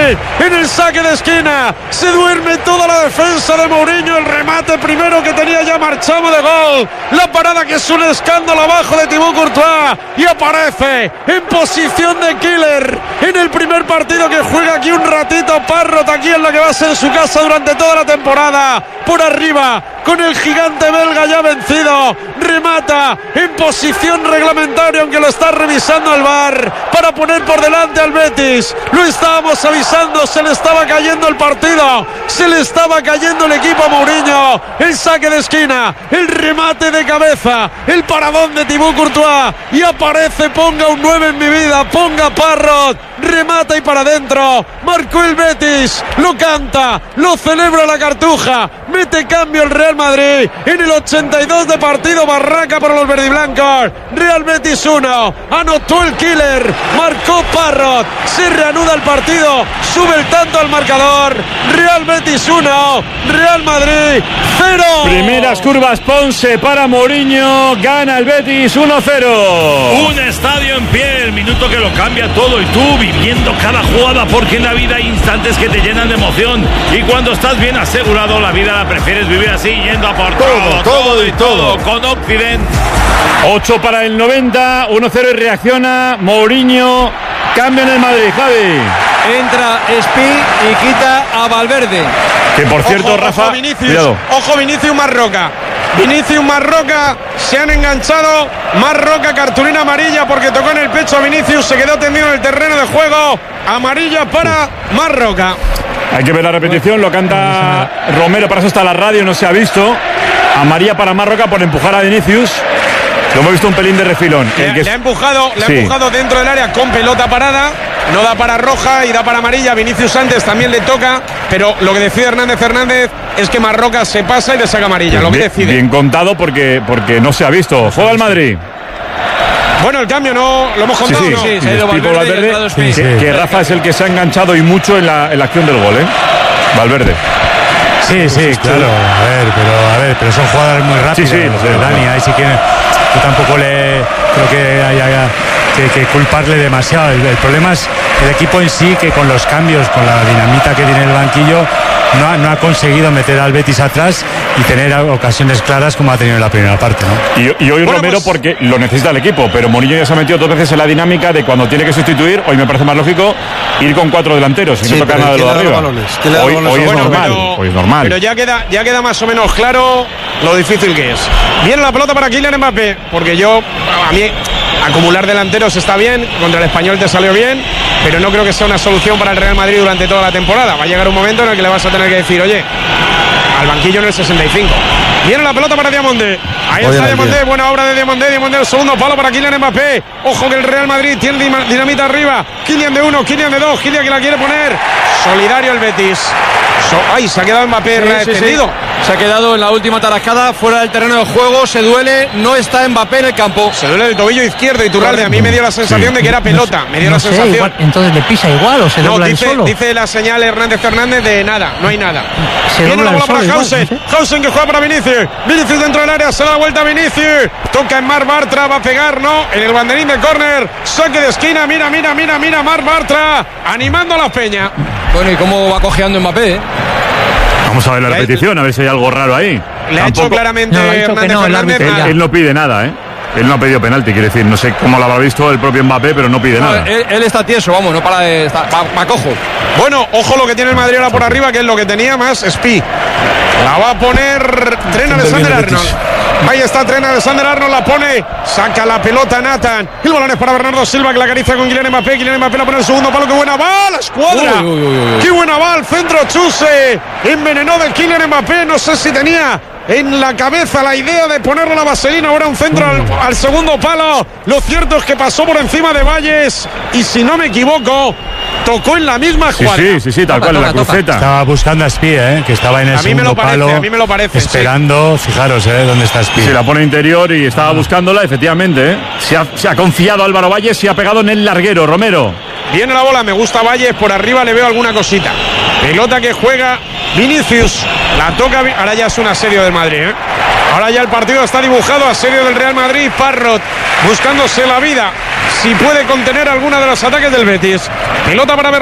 Madrid en el saque de esquina. Se duerme toda la defensa de Mourinho. El remate primero que tenía ya marchado de gol. La parada que es un escándalo abajo de Thibaut Courtois. Y aparece en posición de killer en el primer partido que juega aquí un ratito Parrot, aquí en la que va a ser su casa durante toda la temporada. Por arriba, con el gigante belga ya vencido. Remata en posición reglamentaria, aunque lo está revisando el VAR, para poner por delante al Betis. Lo estábamos avisando, se le estaba cayendo el partido, se le estaba cayendo el equipo a Mourinho. El saque de esquina, el remate de cabeza, el paradón de Thibaut Courtois, y aparece, ponga un 9 en mi vida, ponga Parrot, remata y para adentro. Marcó el Betis, lo canta, lo celebra la Cartuja. Mete cambio el Real Madrid en el 82 de partido. Barraca para los verdiblancos. Real Betis 1, anotó el killer, marcó Parrot, se reanuda el partido, sube el tanto al marcador. Real Betis 1, Real Madrid 0. Primeras curvas Ponce para Mourinho, gana el Betis 1-0. Un estadio en pie, el minuto que lo cambia todo, y tú viviendo cada jugada, porque en la vida hay instantes que te llenan de emoción, y cuando estás bien asegurado, la vida la prefieres vivir así, yendo a por todo, con Occident. 8 para el 90, 1-0 y reacciona Mourinho. Cambia en el Madrid, Javi. Entra Spi y quita a Valverde. Que por cierto, Rafa, ojo Vinicius, cuidado. ojo Vinicius Marroca. Vinicius Marroca, se han enganchado. Marroca, cartulina amarilla porque tocó en el pecho a Vinicius, se quedó tendido en el terreno de juego. Amarilla para Marroca. Hay que ver la repetición, lo canta Romero, para eso está la radio, no se ha visto. Amarilla para Marroca por empujar a Vinicius. Lo hemos visto un pelín de refilón. Le ha empujado dentro del área con pelota parada. No da para roja y da para amarilla. Vinicius antes también le toca, pero lo que decide Hernández es que Marroca se pasa y le saca amarilla. Lo que decide. Bien contado porque no se ha visto. Juega el Madrid. Bueno, el cambio no lo hemos contado. Sí. Se ha ido Valverde, que Rafa es el que se ha enganchado y mucho en la acción del gol, Valverde. Sí, claro. A ver, pero son jugadas muy rápidas. Sí, lo sé, Dani, ahí sí que yo tampoco creo que haya que culparle demasiado. El problema es el equipo en sí, que con los cambios, con la dinamita que tiene el banquillo, no ha conseguido meter al Betis atrás y tener ocasiones claras como ha tenido en la primera parte, ¿no? Y hoy Romero porque lo necesita el equipo, pero Mourinho ya se ha metido 2 veces en la dinámica de cuando tiene que sustituir. Hoy me parece más lógico ir con 4 delanteros y no tocar nada de lo de arriba. Hoy es normal. Pero ya queda más o menos claro lo difícil que es. Viene la pelota para Kylian Mbappé, porque a mí acumular delanteros está bien, contra el Español te salió bien, pero no creo que sea una solución para el Real Madrid durante toda la temporada. Va a llegar un momento en el que le vas a tener que decir, oye, al banquillo en el 65. Viene la pelota para Diamandé. Ahí está Diamandé, buena obra de Diamandé. Diamandé, el segundo palo para Kylian Mbappé. Ojo que el Real Madrid tiene dinamita arriba. Kylian de 1, Kylian de 2, Kylian que la quiere poner. Solidario el Betis. Se ha quedado Mbappé extendido. Se ha quedado en la última tarascada fuera del terreno de juego, se duele, no está Mbappé en el campo. Se duele el tobillo izquierdo, Iturralde. A mí me dio la sensación de que era pelota. Me dio la sensación. Igual, entonces le pisa igual o se dobla el solo. Dice la señal Hernández de nada, no hay nada. Viene la bola para Hausen. Hausen que juega para Vinicius. Vinicius dentro del área, se da la vuelta a Vinicius. Toca en Marc Bartra, va a pegar, ¿no? En el banderín de córner. Saque de esquina, mira, Marc Bartra. Animando a la Peña. Bueno, ¿y cómo va cojeando Mbappé? Vamos a ver la repetición, a ver si hay algo raro ahí. Le ha hecho claramente Hernández. Él no pide nada, Él no ha pedido penalti, quiere decir, no sé cómo lo habrá visto el propio Mbappé, pero no pide nada. Él está tieso, vamos, no para de estar, va cojo. Bueno, ojo lo que tiene el Madrid ahora por arriba, que es lo que tenía más Spi. La va a poner Trent Alexander-Arnold. Ahí está Trent Alexander-Arnold, la pone, saca la pelota Nathan. El balón es para Bernardo Silva, que la acaricia con Kylian Mbappé. Kylian Mbappé la pone el segundo palo, qué buena va, la escuadra. Qué buena va, el centro Chuse. Envenenó de Kylian Mbappé, no sé si tenía en la cabeza la idea de ponerle la vaselina. Ahora un centro al segundo palo. Lo cierto es que pasó por encima de Valles y, si no me equivoco, tocó en la misma jugada. Sí, tal cual, en la cruceta. Estaba buscando a Spi, que estaba en el segundo palo. A mí me lo parece. Esperando, fijaros, dónde está Spi. Sí, la pone interior y estaba buscándola, efectivamente. Se ha confiado Álvaro Valles, se ha pegado en el larguero, Romero. Viene la bola, me gusta Valles, por arriba le veo alguna cosita. Pelota que juega Vinicius, la toca, ahora ya es un asedio del Madrid, Ahora ya el partido está dibujado, asedio del Real Madrid. Parrot buscándose la vida, si puede contener alguna de los ataques del Betis. Pelota para